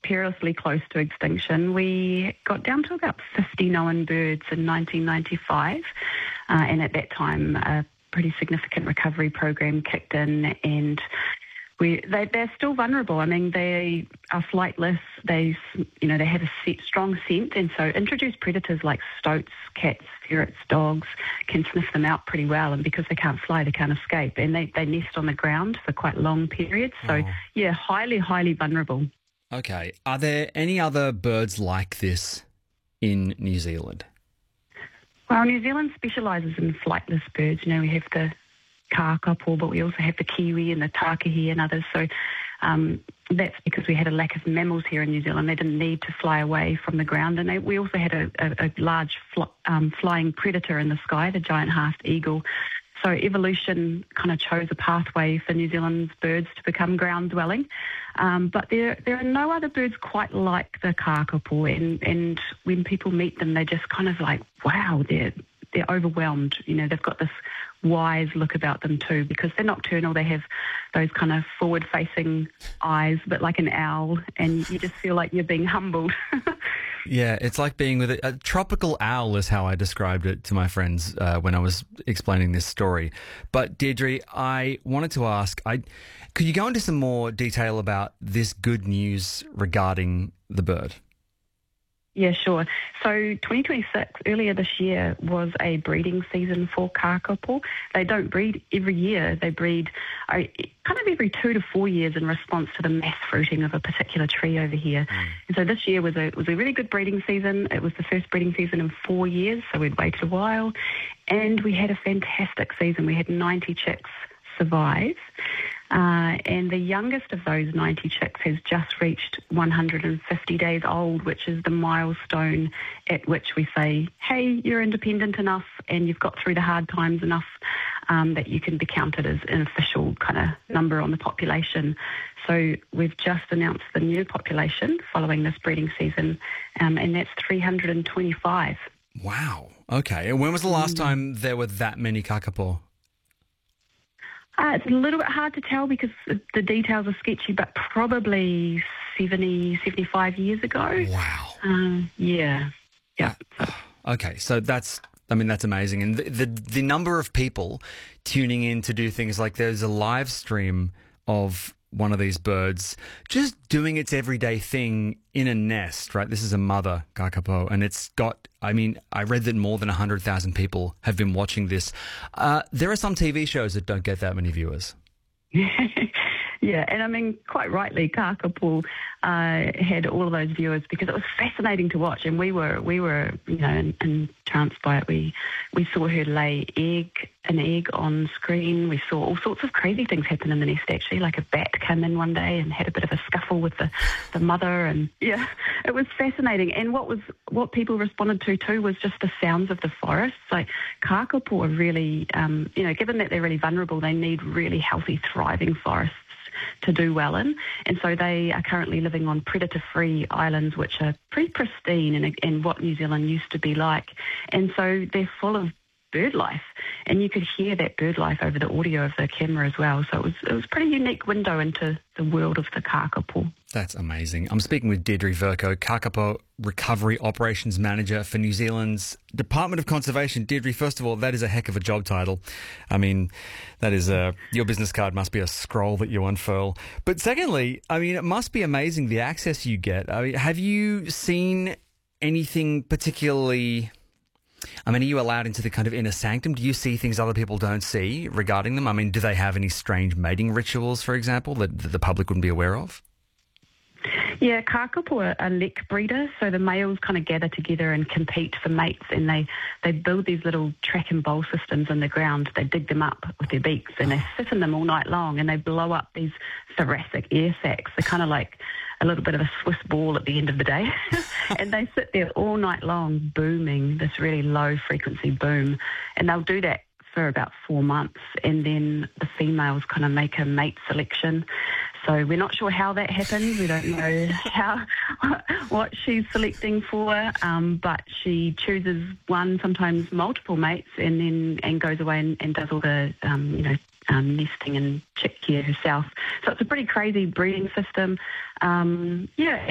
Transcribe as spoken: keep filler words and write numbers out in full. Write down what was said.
perilously close to extinction. We got down to about fifty known birds in nineteen ninety-five, uh, and at that time a pretty significant recovery program kicked in, and we they, they're still vulnerable. I mean, they are flightless. They, you know, they have a set, strong scent, and so introduced predators like stoats, cats, ferrets, dogs can sniff them out pretty well. And because they can't fly, they can't escape, and they, they nest on the ground for quite long periods. So, oh. yeah, highly, highly vulnerable. Okay. Are there any other birds like this in New Zealand? Well, New Zealand specialises in flightless birds. You know, we have the kakapo, but we also have the kiwi and the takahi and others. So um, that's because we had a lack of mammals here in New Zealand. They didn't need to fly away from the ground. And they, we also had a, a, a large fl- um, flying predator in the sky, the giant half eagle. So evolution kind of chose a pathway for New Zealand's birds to become ground-dwelling. Um, but there there are no other birds quite like the kakapo. And, and when people meet them, they're just kind of like, wow, they're they're overwhelmed. You know, they've got this wise look about them too, because they're nocturnal. They have those kind of forward-facing eyes, but like an owl, and you just feel like you're being humbled. Yeah, it's like being with a, a tropical owl is how I described it to my friends uh, when I was explaining this story. But Deirdre, I wanted to ask, I could you go into some more detail about this good news regarding the bird? Yeah, sure. So twenty twenty-six, earlier this year, was a breeding season for kakapo. They don't breed every year. They breed uh, kind of every two to four years in response to the mass fruiting of a particular tree over here. Mm. And so this year was a was a really good breeding season. It was the first breeding season in four years, so we'd waited a while. And we had a fantastic season. We had ninety chicks survive. Uh, and the youngest of those ninety chicks has just reached one hundred fifty days old, which is the milestone at which we say, hey, you're independent enough and you've got through the hard times enough um, that you can be counted as an official kind of number on the population. So we've just announced the new population following this breeding season, um, and that's three hundred twenty-five. Wow. Okay. And when was the last mm. time there were that many kakapo? Uh, it's a little bit hard to tell because the details are sketchy, but probably seventy, seventy-five years ago. Wow. Um, yeah. Yeah. Uh, okay, so that's, I mean, that's amazing. And the, the the number of people tuning in to do things like there's a live stream of one of these birds just doing its everyday thing in a nest, right? This is a mother kakapo, and it's got, I mean, I read that more than one hundred thousand people have been watching this. Uh, there are some T V shows that don't get that many viewers. Yeah, and I mean, quite rightly, kakapo uh, had all of those viewers because it was fascinating to watch, and we were, we were, you know, entranced by it. We we saw her lay egg, an egg on screen. We saw all sorts of crazy things happen in the nest. Actually, like a bat came in one day and had a bit of a scuffle with the, the mother, and yeah, it was fascinating. And what was what people responded to too was just the sounds of the forest. Like kakapo are really, um, you know, given that they're really vulnerable, they need really healthy, thriving forests to do well in, and so they are currently living on predator-free islands, which are pretty pristine and, and what New Zealand used to be like, and so they're full of bird life, and you could hear that bird life over the audio of the camera as well. So it was it was a pretty unique window into the world of the kakapo. That's amazing. I'm speaking with Deirdre Vercoe, kakapo Recovery Operations Manager for New Zealand's Department of Conservation. Deirdre, first of all, that is a heck of a job title. I mean, that is a, your business card must be a scroll that you unfurl. But secondly, I mean, it must be amazing the access you get. I mean, have you seen anything particularly... I mean, are you allowed into the kind of inner sanctum? Do you see things other people don't see regarding them? I mean, do they have any strange mating rituals, for example, that, that the public wouldn't be aware of? Yeah, kakapo are, are lek breeders, so the males kind of gather together and compete for mates, and they, they build these little track and bowl systems in the ground. They dig them up with their beaks, and they sit in them all night long, and they blow up these thoracic air sacs. They're kind of like a little bit of a Swiss ball at the end of the day. And they sit there all night long booming, this really low-frequency boom, and they'll do that for about four months, and then the females kind of make a mate selection. So we're not sure how that happens. We don't know how what she's selecting for, um, but she chooses one, sometimes multiple mates, and then and goes away and, and does all the um, you know um, nesting and chick care herself. So it's a pretty crazy breeding system. Um, yeah.